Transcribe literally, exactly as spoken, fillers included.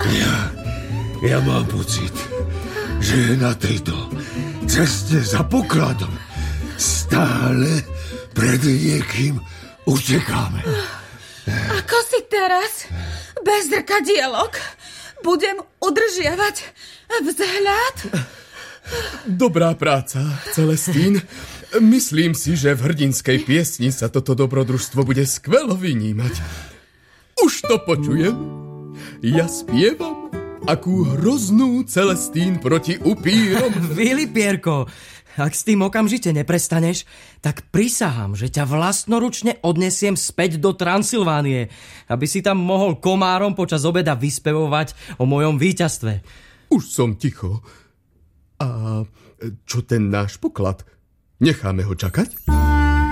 Ja, ja mám pocit, že na tejto ceste za pokladom stále pred niekým utekáme. Ako si teraz, bez zrkadielok, budem udržiavať vzhľad? Dobrá práca, Celestín. Myslím si, že v hrdinskej piesni sa toto dobrodružstvo bude skvelo vynímať. Už to počujem. Ja spievam akú hroznú Celestín proti upírom. Vilipierko, ak s tým okamžite neprestaneš, tak prisahám, že ťa vlastnoručne odnesiem späť do Transylvánie, aby si tam mohol komárom počas obeda vyspevovať o mojom víťazstve. Už som ticho. A čo ten náš poklad? Necháme ho čakať?